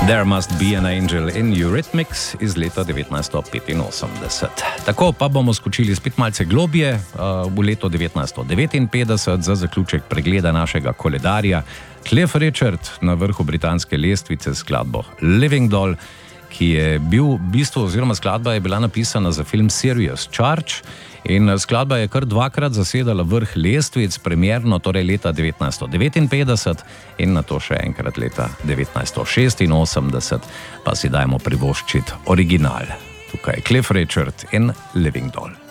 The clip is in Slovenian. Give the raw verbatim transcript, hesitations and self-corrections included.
There Must Be an Angel in Eurythmics iz leta devetnajststo petinosemdeset. Tako pa bomo skočili spet malce globje uh, v leto devetnajststo devetinpetdeset za zaključek pregleda našega koledarja. Cliff Richard na vrhu britanske lestvice s skladbo Living Doll, ki je bil v bistvu, oziroma skladba je bila napisana za film Serious Charge in skladba je kar dvakrat zasedala vrh lestvic, premierno torej leta devetnajststo devetinpetdeset in nato še enkrat leta devetnajststo šestinosemdeset, pa si dajmo privoščiti original. Tukaj Cliff Richard in Living Doll.